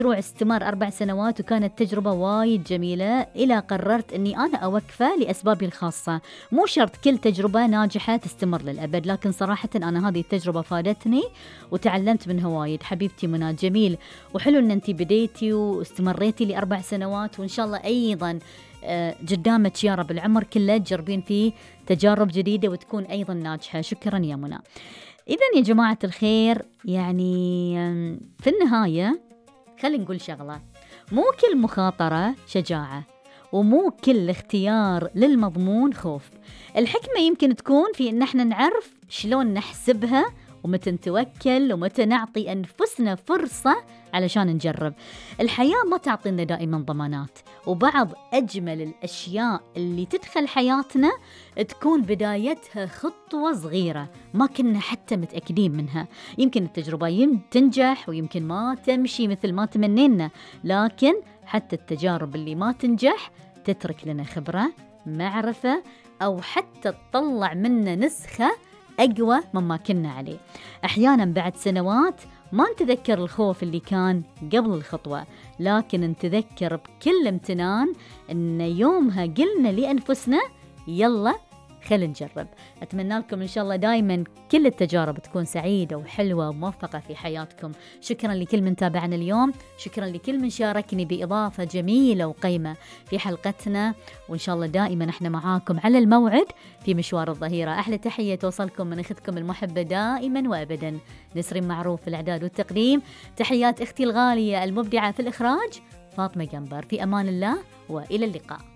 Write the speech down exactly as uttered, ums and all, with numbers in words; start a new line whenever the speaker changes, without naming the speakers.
مشروع استمر أربع سنوات وكانت تجربة وايد جميلة، إلى قررت أني أنا أوقفه لأسبابي الخاصة. مو شرط كل تجربة ناجحة تستمر للأبد، لكن صراحة أنا هذه التجربة فادتني وتعلمت منها وايد. حبيبتي منى، جميل وحلو أن أنتي بديتي واستمريتي لأربع سنوات، وإن شاء الله أيضا قدامك يا رب العمر كله تجربين فيه تجارب جديدة وتكون أيضا ناجحة. شكرا يا منى. إذن يا جماعة الخير، يعني في النهاية خلينا نقول شغلة، مو كل مخاطرة شجاعة، ومو كل اختيار للمضمون خوف. الحكمة يمكن تكون في إن احنا نعرف شلون نحسبها، ومتى نتوكل، ومتى نعطي أنفسنا فرصة علشان نجرب. الحياة ما تعطينا دائما ضمانات، وبعض أجمل الأشياء اللي تدخل حياتنا تكون بدايتها خطوة صغيرة ما كنا حتى متأكدين منها. يمكن التجربة تنجح ويمكن ما تمشي مثل ما تمنينا، لكن حتى التجارب اللي ما تنجح تترك لنا خبرة، معرفة، أو حتى تطلع منا نسخة أقوى مما كنا عليه. أحيانا بعد سنوات ما نتذكر الخوف اللي كان قبل الخطوة، لكن نتذكر بكل امتنان أن يومها قلنا لأنفسنا يلا خلينا نجرب. أتمنى لكم إن شاء الله دايما كل التجارب تكون سعيدة وحلوة وموفقة في حياتكم. شكرا لكل من تابعنا اليوم، شكرا لكل من شاركني بإضافة جميلة وقيمة في حلقتنا، وإن شاء الله دائما احنا معاكم على الموعد في مشوار الظهيرة. أحلى تحية توصلكم من أختكم المحبة دائما وأبدا نسرين معروف في الإعداد والتقديم. تحيات أختي الغالية المبدعة في الإخراج فاطمة جنبر. في أمان الله وإلى اللقاء.